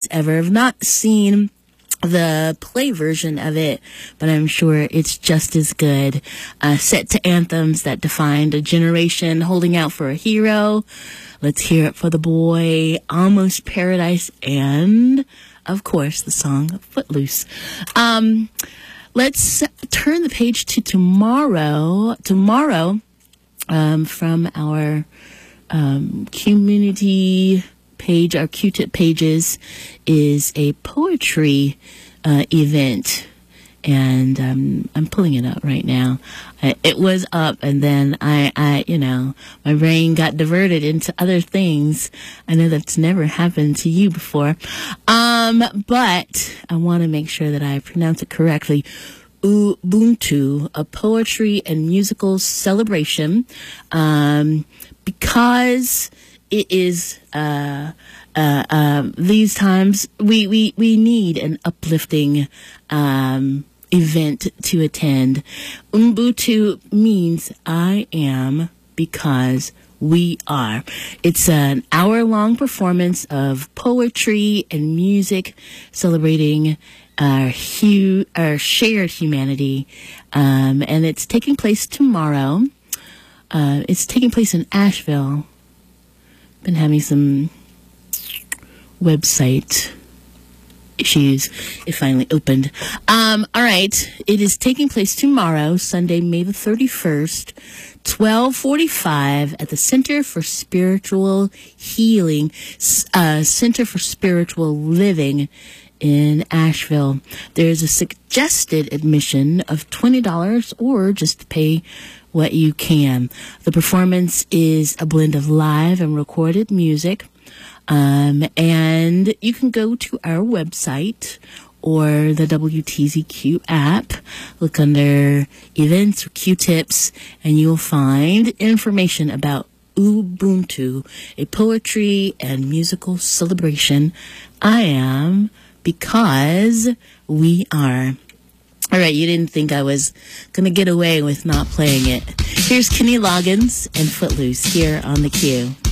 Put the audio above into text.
ever. I've not seen the play version of it, but I'm sure it's just as good. Set to anthems that defined a generation, holding out for a hero. Let's hear it for the boy, Almost Paradise, and, of course, the song Footloose. Let's turn the page to tomorrow. Tomorrow, from our community page, our Q-Tip pages, is a poetry event. And I'm pulling it up right now. It was up, and then I my brain got diverted into other things. I know that's never happened to you before. But I want to make sure that I pronounce it correctly. Ubuntu, a poetry and musical celebration, because it is these times we need an uplifting event to attend. Ubuntu means I am because we are. It's an hour-long performance of poetry and music celebrating our shared humanity, and it's taking place tomorrow. It's taking place in Asheville. Been having some website issues. It finally opened. All right. It is taking place tomorrow, Sunday, May the 31st, 12:45 at the Center for Spiritual Healing, Center for Spiritual Living in Asheville. There's a suggested admission of $20 or just pay what you can. The performance is a blend of live and recorded music. And you can go to our website or the WTZQ app, look under events or Q-Tips, and you'll find information about Ubuntu, a poetry and musical celebration. I am because we are. All right, you didn't think I was going to get away with not playing it. Here's Kenny Loggins and Footloose here on the Q.